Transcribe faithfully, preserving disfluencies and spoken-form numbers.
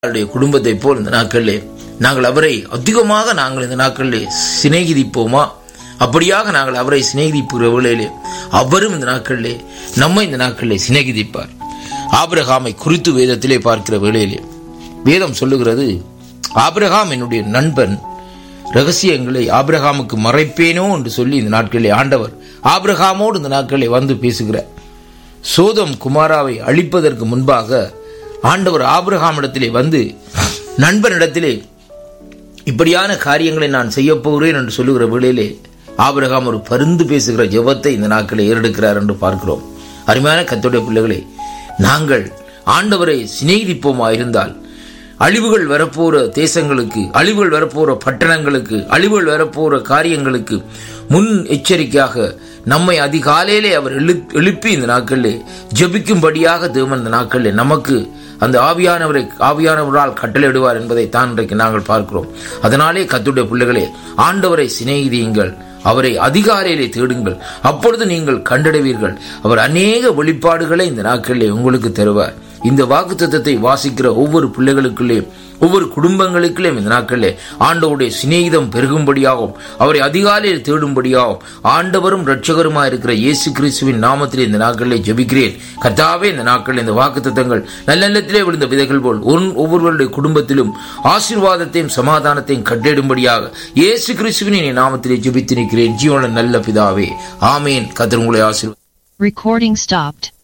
குடும்பத்தை போல் இந்த நாட்களிலே நாங்கள் அவரை அதிகமாக நாங்கள் இந்த நாட்களிலே சிநேகிதிப்போமா? அப்படியாக நாங்கள் அவரை சிநேகிதிப்புகிற வேளையிலே அவரும் இந்த நாட்களிலே நம்மை இந்த நாட்களிலே சிநேகிதிப்பார். ஆபிரகாமை குறித்து வேதத்திலே பார்க்கிற வேளையிலே வேதம் சொல்லுகிறது, ஆபிரகாம் என்னுடைய நண்பன், ரகசியங்களை ஆபிரகாமுக்கு மறைப்பேனோ என்று சொல்லி இந்த நாட்களிலே ஆண்டவர் ஆபிரகாமோடு இந்த நாட்களிலே வந்து பேசுகிறார். சோதம் குமாராவை அழிப்பதற்கு முன்பாக ஆண்டவர் ஆபிரகாமிடத்திலே வந்து நண்பனிடத்திலே இப்படியான காரியங்களை நான் செய்ய போகிறேன் என்று சொல்லுகிற வேளையிலே ஆபிரகாம் ஒரு பரிந்து பேசுகிற ஜெபத்தை இந்த நாட்களை ஏறெடுக்கிறார் என்று பார்க்கிறோம். அருமையான கர்த்தருடைய பிள்ளைகளே, நாங்கள் ஆண்டவரை சிநேகிதிப்போமா இருந்தால் அழிவுகள் வரப்போற தேசங்களுக்கு, அழிவுகள் வரப்போற பட்டணங்களுக்கு, அழிவுகள் வரப்போற காரியங்களுக்கு முன் எச்சரிக்கையாக நம்மை அதிகாலையிலே அவர் எழு எழுப்பி இந்த நாட்களிலே ஜெபிக்கும்படியாக தேவன் இந்த நாட்களிலே நமக்கு அந்த ஆவியானவரை ஆவியானவரால் கட்டளையிடுவார் என்பதை தான் இன்றைக்கு நாங்கள் பார்க்கிறோம். அதனாலே கர்த்தருடைய பிள்ளைகளே, ஆண்டவரை சிநேகிதியுங்கள், அவரை அதிகாலையிலே தேடுங்கள், அப்பொழுது நீங்கள் கண்டடைவீர்கள். அவர் அநேக வெளிப்பாடுகளை இந்த நாட்களிலே உங்களுக்கு தருவார். இந்த வாக்குத்தத்தத்தை வாசிக்கிற ஒவ்வொரு பிள்ளைகளுக்குள்ளே, ஒவ்வொரு குடும்பங்களுக்குள்ளே இந்த நாட்களிலே ஆண்டவருடைய சிநேகிதம் பெருகும்படியாகவும் அவரை அதிகாலையில் தேடும்படியாகவும் ஆண்டவரும் இரட்சகருமாய் இருக்கிற இயேசு கிறிஸ்துவின் நாமத்திலே இந்த நாட்களிலே ஜெபிக்கிறேன். கர்த்தாவே, இந்த நாட்களில் இந்த வாக்குத்தத்தங்கள் நல்ல விழுந்த விதைகள் போல் ஒவ்வொருவருடைய குடும்பத்திலும் ஆசீர்வாதத்தையும் சமாதானத்தையும் கட்டளையிடும்படியாக இயேசு கிறிஸ்துவின் நாமத்திலே ஜெபித்து நிற்கிறேன். ஜீவனுள்ள நல்ல பிதாவே, ஆமேன். கர்த்தர் உங்களை ஆசீர்வதிப்பார். Recording stopped.